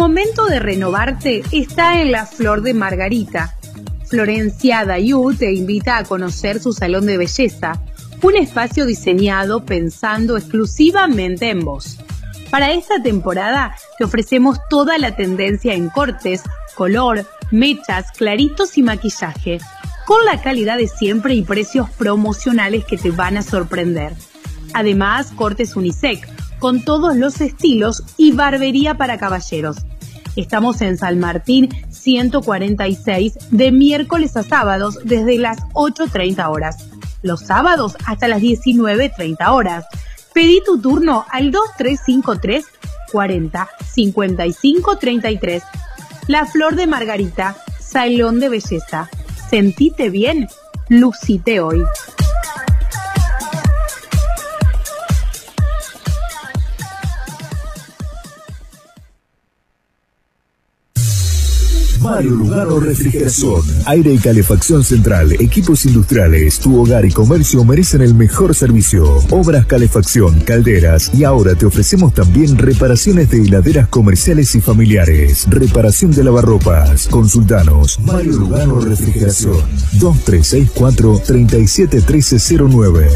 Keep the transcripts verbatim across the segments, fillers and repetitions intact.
momento de renovarte está en la Flor de Margarita. Florencia Dayu te invita a conocer su salón de belleza, un espacio diseñado pensando exclusivamente en vos. Para esta temporada te ofrecemos toda la tendencia en cortes, color, mechas, claritos y maquillaje, con la calidad de siempre y precios promocionales que te van a sorprender. Además, cortes unisex, con todos los estilos y barbería para caballeros. Estamos en San Martín ciento cuarenta y seis de miércoles a sábados desde las ocho treinta horas. Los sábados hasta las diecinueve treinta horas. Pedí tu turno al dos tres cinco tres, cuarenta, cincuenta y cinco treinta y tres. La Flor de Margarita, salón de belleza. Sentite bien, lucite hoy. Mario Lugano Refrigeración, aire y calefacción central, equipos industriales, tu hogar y comercio merecen el mejor servicio. Obras, calefacción, calderas y ahora te ofrecemos también reparaciones de heladeras comerciales y familiares. Reparación de lavarropas. Consultanos. Mario Lugano Refrigeración, dos tres seis cuatro, tres siete uno tres cero nueve.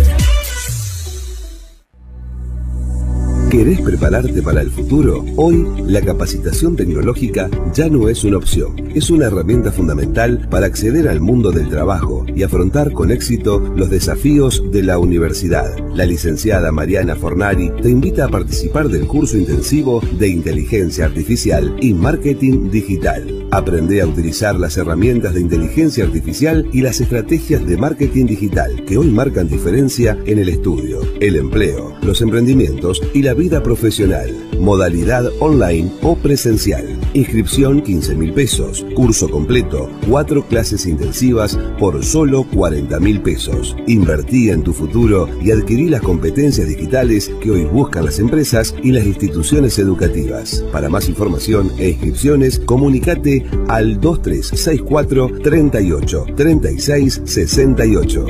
¿Querés prepararte para el futuro? Hoy, la capacitación tecnológica ya no es una opción. Es una herramienta fundamental para acceder al mundo del trabajo y afrontar con éxito los desafíos de la universidad. La licenciada Mariana Fornari te invita a participar del curso intensivo de Inteligencia Artificial y Marketing Digital. Aprende a utilizar las herramientas de inteligencia artificial y las estrategias de marketing digital que hoy marcan diferencia en el estudio, el empleo, los emprendimientos y la vida profesional. Modalidad online o presencial. Inscripción quince mil pesos. Curso completo, cuatro clases intensivas por solo cuarenta mil pesos. Invertí en tu futuro y adquirí las competencias digitales que hoy buscan las empresas y las instituciones educativas. Para más información e inscripciones, comunicate al dos tres seis cuatro, treinta y ocho, treinta y seis, sesenta y ocho.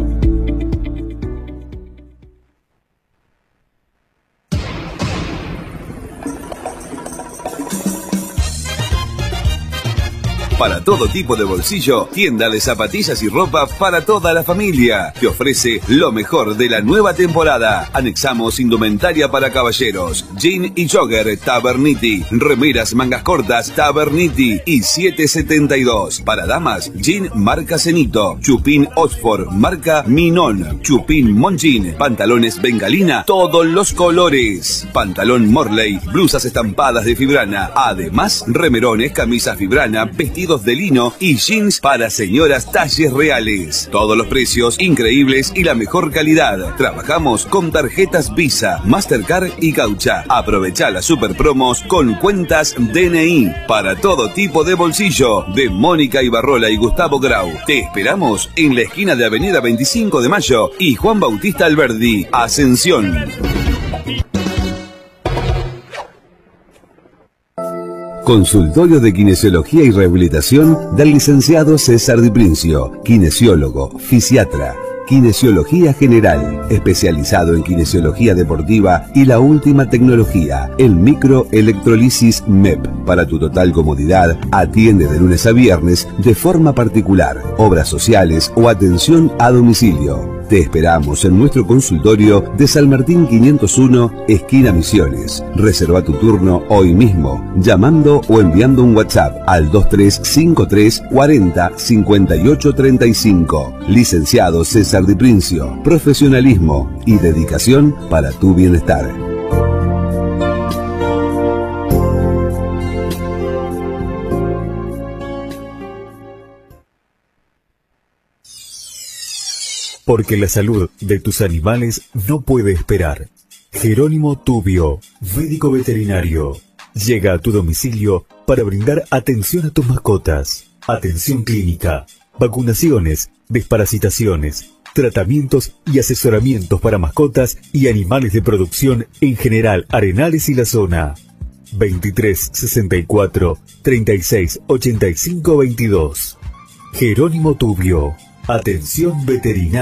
Para todo tipo de bolsillo, tienda de zapatillas y ropa para toda la familia. Te ofrece lo mejor de la nueva temporada. Anexamos indumentaria para caballeros, jean y jogger Taberniti, remeras mangas cortas Taberniti y siete setenta y dos. Para damas, jean marca Cenito, chupín Oxford marca Minon, chupín Monjin, pantalones Bengalina, todos los colores. Pantalón Morley, blusas estampadas de fibrana. Además, remerones, camisas fibrana, vestidos de lino y jeans para señoras talles reales. Todos los precios increíbles y la mejor calidad. Trabajamos con tarjetas Visa, Mastercard y Caucha. Aprovecha las super promos con cuentas D N I para todo tipo de bolsillo. De Mónica Ibarrola y Gustavo Grau. Te esperamos en la esquina de Avenida veinticinco de Mayo y Juan Bautista Alberdi, Ascensión. Consultorio de Kinesiología y Rehabilitación del licenciado César Di Princio, kinesiólogo, fisiatra, kinesiología general, especializado en kinesiología deportiva y la última tecnología, el microelectrolisis M E P. Para tu total comodidad, atiende de lunes a viernes de forma particular, obras sociales o atención a domicilio. Te esperamos en nuestro consultorio de San Martín quinientos uno, esquina Misiones. Reserva tu turno hoy mismo, llamando o enviando un WhatsApp al dos tres cinco tres, cuarenta, cincuenta y ocho treinta y cinco. Licenciado César Di Princio, profesionalismo y dedicación para tu bienestar. Porque la salud de tus animales no puede esperar. Jerónimo Tubio, médico veterinario, llega a tu domicilio para brindar atención a tus mascotas. Atención clínica, vacunaciones, desparasitaciones, tratamientos y asesoramientos para mascotas y animales de producción en general, Arenales y la zona. veintitrés sesenta y cuatro, treinta y seis ochenta y cinco veintidós. Jerónimo Tubio, atención veterinaria.